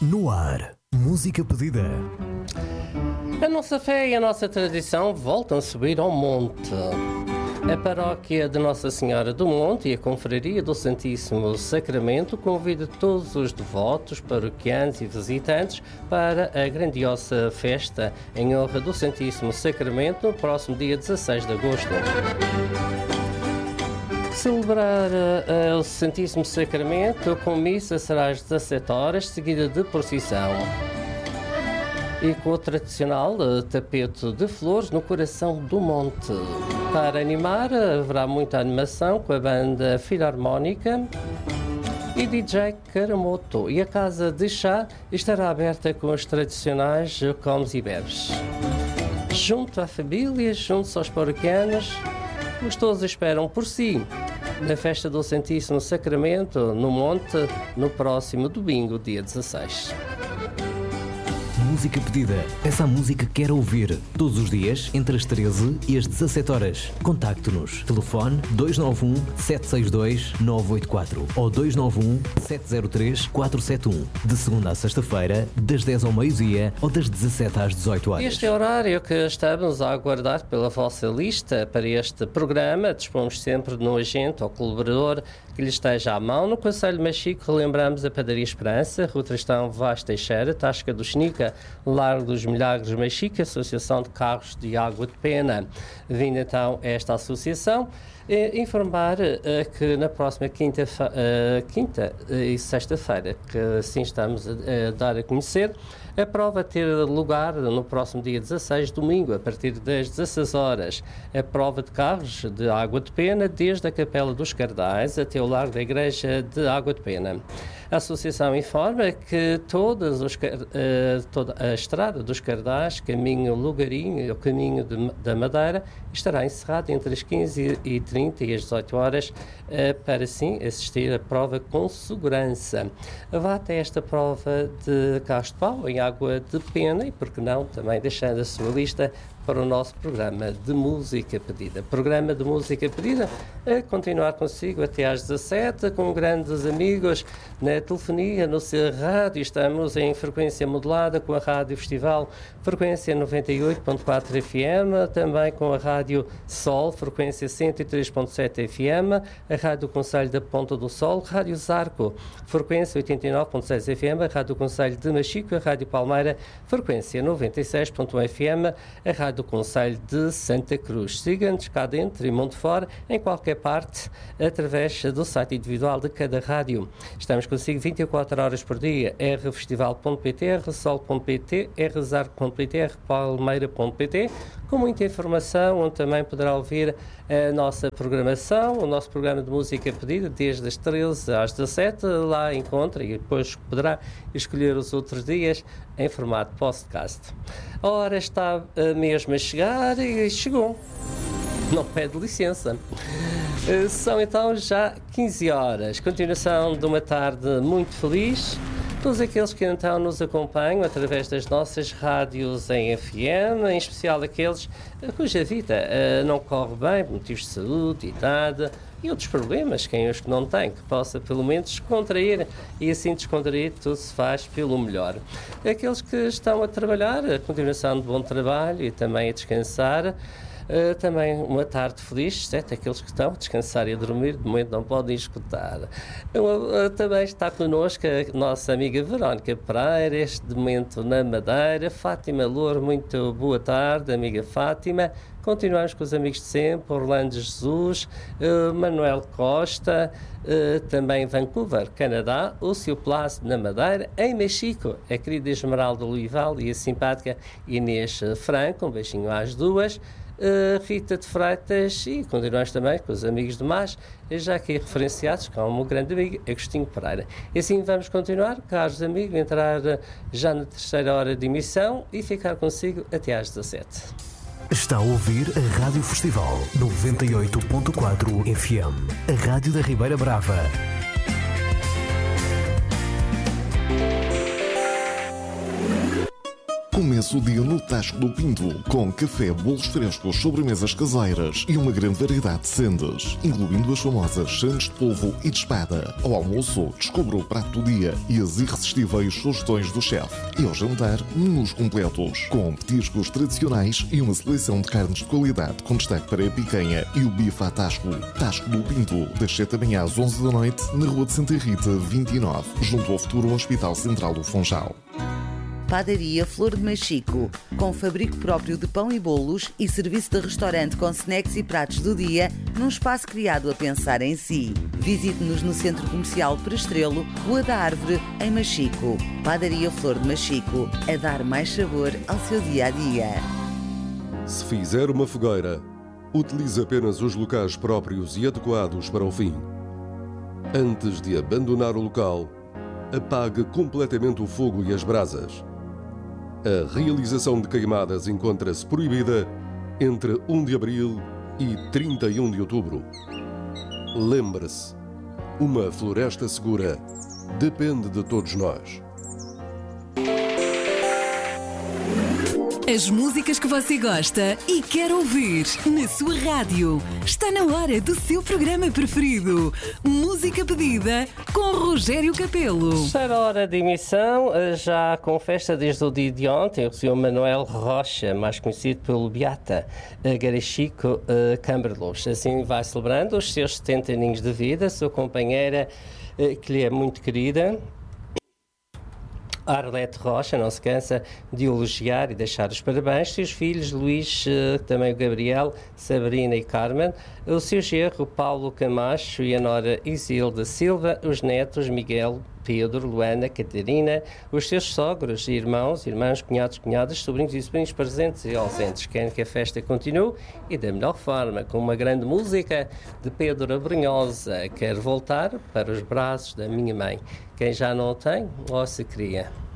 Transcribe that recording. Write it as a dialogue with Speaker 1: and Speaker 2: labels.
Speaker 1: No ar, música pedida.
Speaker 2: A nossa fé e a nossa tradição voltam a subir ao monte. A paróquia de Nossa Senhora do Monte e a Confraria do Santíssimo Sacramento convida todos os devotos, paroquianos e visitantes para a grandiosa festa em honra do Santíssimo Sacramento no próximo dia 16 de agosto. Celebrar o Santíssimo Sacramento com missa será às 17 horas, seguida de procissão. E com o tradicional tapete de flores no coração do monte. Para animar, haverá muita animação com a banda Filarmónica e DJ Karamoto. E a casa de chá estará aberta com os tradicionais comes e bebes. Junto à família, junto aos paroquianos, os todos esperam por si, na festa do Santíssimo Sacramento, no Monte, no próximo domingo, dia 16.
Speaker 1: Música pedida. Essa música que quer ouvir. Todos os dias, entre as 13 e as 17 horas. Contacte-nos. Telefone 291-762-984 ou 291-703-471. De segunda a sexta-feira, das 10 ao meio-dia ou das 17 às 18 horas.
Speaker 2: Este é o horário que estamos a aguardar pela vossa lista para este programa. Dispomos sempre de um agente ou colaborador que lhe esteja à mão. No Conselho de Machico, relembramos a Padaria Esperança, Rua Tristão Vaz Teixeira, Tasca do Xnica, Largo dos Milagres Machico, Associação de Carros de Água de Pena. Vindo então a esta associação, informar que na próxima quinta e sexta-feira, que assim estamos a dar a conhecer, a prova ter lugar no próximo dia 16, domingo, a partir das 16 horas. A prova de carros de Água de Pena, desde a Capela dos Cardais até o Largo da Igreja de Água de Pena. A associação informa que toda a estrada dos Cardais, caminho Lugarinho, o caminho da Madeira, estará encerrada entre as 15h30 e as 18 horas para, sim, assistir à prova com segurança. Vá até esta prova de carros de pau, em Água de Pena, e, por que não, também deixando a sua lista para o nosso programa de música pedida. Programa de música pedida a continuar consigo até às 17, com grandes amigos na telefonia, no seu rádio. Estamos em frequência modulada com a Rádio Festival, frequência 98.4 FM, também com a Rádio Sol, frequência 103.7 FM, a Rádio Conselho da Ponta do Sol, Rádio Zarco, frequência 89.6 FM, a Rádio Conselho de Machico, a Rádio Palmeira, frequência 96.1 FM, a Rádio do Conselho de Santa Cruz. Siga-nos cá dentro e monte fora, em qualquer parte, através do site individual de cada rádio. Estamos consigo 24 horas por dia, rfestival.pt, rsol.pt, rzarco.pt, rpalmeira.pt, com muita informação, onde também poderá ouvir a nossa programação, o nosso programa de música pedida, desde as 13 às 17, lá encontra, e depois poderá escolher os outros dias em formato podcast. A hora está mesmo a chegar e chegou. Não pede licença. São então já 15 horas. Continuação de uma tarde muito feliz. Todos aqueles que então nos acompanham através das nossas rádios em FM, em especial aqueles cuja vida não corre bem, por motivos de saúde, idade e outros problemas, quem os que não tem, que possa pelo menos descontrair, e assim descontrair tudo se faz pelo melhor. Aqueles que estão a trabalhar, a continuação de bom trabalho e também a descansar. Também uma tarde feliz, certo? Aqueles que estão a descansar e a dormir, de momento não podem escutar. Também está connosco a nossa amiga Verónica Pereira, este momento na Madeira. Fátima Louro, muito boa tarde, amiga Fátima. Continuamos com os amigos de sempre, Orlando Jesus, Manuel Costa, também Vancouver, Canadá, Lúcio Plácido na Madeira, em Machico, a querida Esmeralda Luival e a simpática Inês Franco, um beijinho às duas. Rita de Freitas, e continuamos também com os amigos de Mas, já aqui referenciados com o meu grande amigo Agostinho Pereira. E assim vamos continuar, caros amigos, entrar já na terceira hora de emissão e ficar consigo até às 17.
Speaker 1: Está a ouvir a Rádio Festival 98.4 FM, a Rádio da Ribeira Brava.
Speaker 3: Comece o dia no Tasco do Pinto, com café, bolos frescos, sobremesas caseiras e uma grande variedade de sendas, incluindo as famosas sandes de polvo e de espada. Ao almoço, descubra o prato do dia e as irresistíveis sugestões do chefe. E ao jantar, menus completos, com petiscos tradicionais e uma seleção de carnes de qualidade, com destaque para a picanha e o bife à Tasco. Tasco do Pinto, das 7 da manhã às 11 da noite, na Rua de Santa Rita, 29, junto ao futuro Hospital Central do Funchal.
Speaker 4: Padaria Flor de Machico, com fabrico próprio de pão e bolos e serviço de restaurante com snacks e pratos do dia, num espaço criado a pensar em si. Visite-nos no Centro Comercial Prestrelo, Rua da Árvore, em Machico. Padaria Flor de Machico, a dar mais sabor ao seu dia-a-dia.
Speaker 5: Se fizer uma fogueira, utilize apenas os locais próprios e adequados para o fim. Antes de abandonar o local, apague completamente o fogo e as brasas. A realização de queimadas encontra-se proibida entre 1 de abril e 31 de outubro. Lembre-se, uma floresta segura depende de todos nós.
Speaker 6: As músicas que você gosta e quer ouvir na sua rádio. Está na hora do seu programa preferido. Música pedida com Rogério Capelo.
Speaker 2: Terceira hora de emissão, já com festa desde o dia de ontem. O Sr. Manuel Rocha, mais conhecido pelo Beata Garachico Camberlos. Assim vai celebrando os seus 70 aninhos de vida. Sua companheira, que lhe é muito querida, Arlete Rocha, não se cansa de elogiar e deixar os parabéns. Seus filhos, Luís, também o Gabriel, Sabrina e Carmen, o seu genro, Paulo Camacho e a nora Isilda Silva, os netos, Miguel, Pedro, Luana, Catarina, os seus sogros, irmãos, irmãs, cunhados, cunhadas, sobrinhos e sobrinhos presentes e ausentes. Querem que a festa continue e da melhor forma, com uma grande música de Pedro Abrunhosa. Quero voltar para os braços da minha mãe. Quem já não tem, ou se cria.